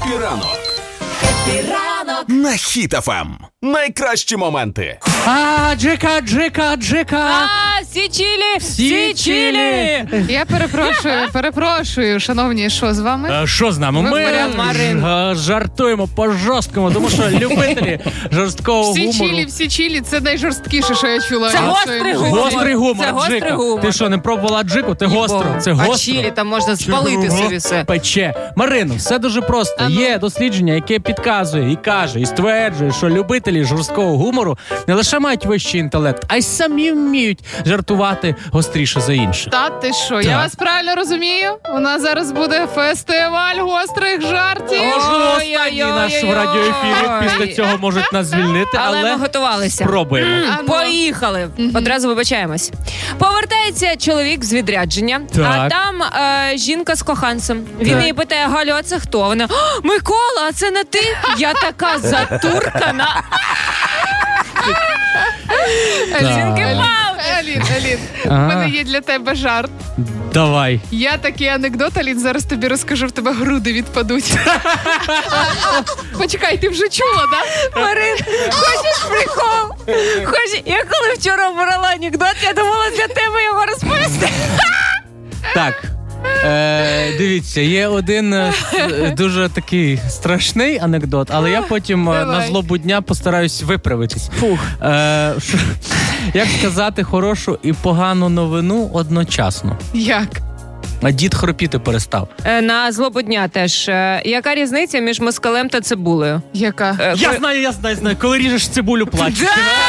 Хеппі ранок. Хеппі ранок. На Хіт FM. Найкращі моменти. Джека. Січілі. Я перепрошую, шановні, що з вами? Що з нами? Ми жартуємо по-жорсткому, тому що любителі жорсткого гумору. Всі чілі, це найжорсткіше, що я чула. Це гострий гумор. Джика. Ти що, не пробувала джику? Ти гостро. Це гостро. А чілі там можна спалити собі все. Пече. Марино, все дуже просто. Є дослідження, яке підказує і каже, і стверджує, що любителі жорсткого гумору не лише мають вищий інтелект, а й самі вміють жартувати гостріше за інших. Та ти що, я вас правильно розумію? У нас зараз буде фестиваль гострих жартів. Останній наш в радіоефірі. Після цього можуть нас звільнити, але ми готувалися. Спробуємо. Поїхали. Одразу вибачаємось. Повертається чоловік з відрядження, а там жінка з коханцем. Він її питає: Галю, а це хто? Вона: Микола, а це не ти? Я така затуркана. Алін, у мене є для тебе жарт. Давай. Я такий анекдот, Алін, зараз тобі розкажу, в тебе груди відпадуть. Почекай, ти вже чула, да? Марин, хочеш прикол? Я коли вчора брала анекдот, я думала для тебе його розповісти. Так. Дивіться, є один дуже такий страшний анекдот, але я потім на злобу дня постараюсь виправитись. Як сказати хорошу і погану новину одночасно? Як? А дід хропіти перестав. На злобу дня теж. Яка різниця між москалем та цибулею? Яка? Я знаю. Коли ріжеш цибулю, плачеш.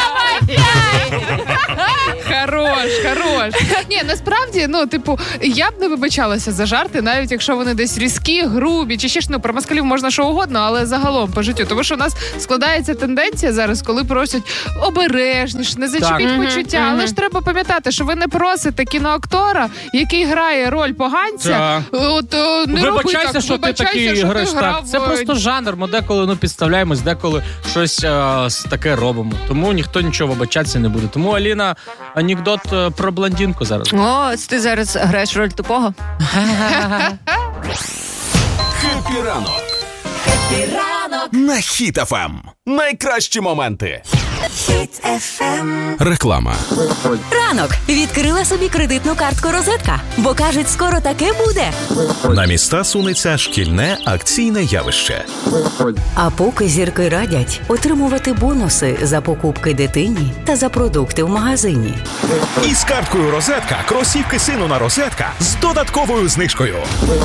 Хорош. Ні, насправді, я б не вибачалася за жарти, навіть якщо вони десь різкі, грубі, чи ще ж, про москалів можна що угодно, але загалом по життю. Тому що у нас складається тенденція зараз, коли просять обережніше, не зачепіть почуття. Але ж треба пам'ятати, що ви не просите кіноактора, який грає роль поганця, не вибачайся, що ти такий граєш. Це просто жанр, ми деколи підставляємось, деколи щось таке робимо. Тому ніхто нічого вибачатися не буде. Тому, Аліна, анекдот про блондинку зараз. О, ти зараз граєш роль тупого? Хеппі ранок. Хеппі ранок. На Хіт FM. Найкращі моменти. Хіт FM. Реклама. Ранок. Відкрила собі кредитну картку «Розетка», бо, кажуть, скоро таке буде. На міста сунеться шкільне акційне явище. А поки зірки радять отримувати бонуси за покупки дитині та за продукти в магазині. І з карткою «Розетка» кросівки сину на «Розетка» з додатковою знижкою.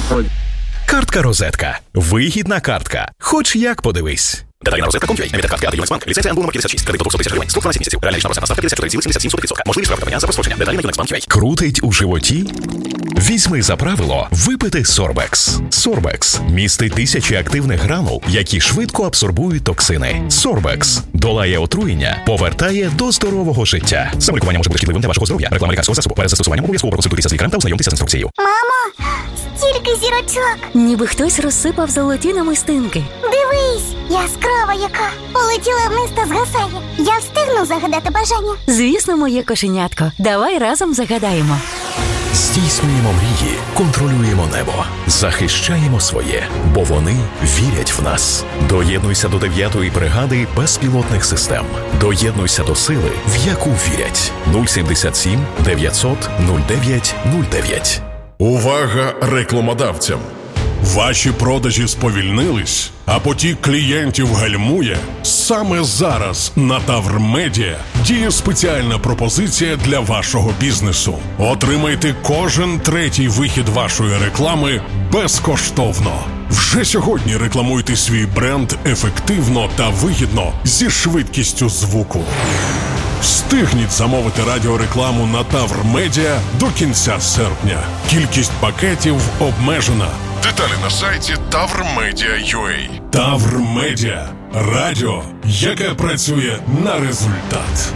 Картка «Розетка». Вигідна картка. Хоч як подивись. Деталі на розетка.com.ua. Навіть картки Юнекс-Банк. Ліцензія НБУ номер 56. Кредит до 200 тисяч гривень. Строк 12 місяців. Реальна річна процентна ставка 54,77%. Можливість виправдання за прострочення. Деталі на Юнекс-Банк.ua. Крутить у животі? Візьми за правило випити Сорбекс. Сорбекс містить тисячі активних гранул, які швидко абсорбують токсини. Сорбекс долає отруєння, повертає до здорового життя. Саме лікування може бути шкідливим для вашого здоров'я. Реклама лікарського засобу. Перед застосуванням обов'язково проконсультуйтеся з лікарем та ознайомтеся з інструкцією. Мамо, стільки зірочок. Ніби хтось розсипав золоті намистинки. Дивись, яскрава яка. Полетіла вниз та згасає. Я встигну загадати бажання? Звісно, моє кошенятко. Давай разом загадаємо. Здійснюємо мрії, контролюємо небо, захищаємо своє, бо вони вірять в нас. Доєднуйся до 9-ї бригади безпілотних систем. Доєднуйся до сили, в яку вірять. 077 900 09 09. Увага рекламодавцям! Ваші продажі сповільнились, а потік клієнтів гальмує? Саме зараз на Тавр Медіа діє спеціальна пропозиція для вашого бізнесу. Отримайте кожен третій вихід вашої реклами безкоштовно. Вже сьогодні рекламуйте свій бренд ефективно та вигідно зі швидкістю звуку. Встигніть замовити радіорекламу на Тавр Медіа до кінця серпня. Кількість пакетів обмежена. Деталі на сайті tavrmedia.ua. Тавр Медіа. Радіо, яке працює на результат.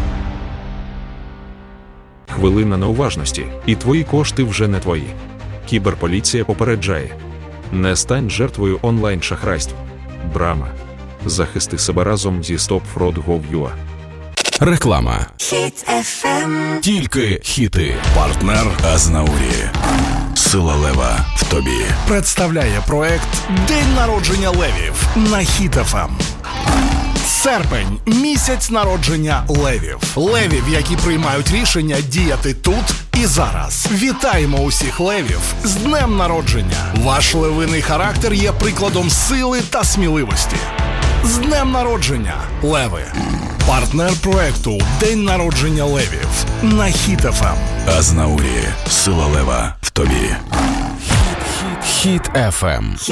Хвилина неуважності, і твої кошти вже не твої. Кіберполіція попереджає. Не стань жертвою онлайн-шахрайств. Брама. Захисти себе разом зі StopFraud.gov.ua. Реклама. Хіт FM. Тільки хіти. Партнер Азнаурі. Сила лева в тобі. Представляє проект День народження левів на Хіт ФМ. Серпень – місяць народження левів. Левів, які приймають рішення діяти тут і зараз. Вітаємо усіх левів з днем народження. Ваш левиний характер є прикладом сили та сміливості. З днем народження, леви! Партнер проекту День народження левів на Хіт ФМ. Азнаурі. Сила лева в тобі. Хіт ФМ.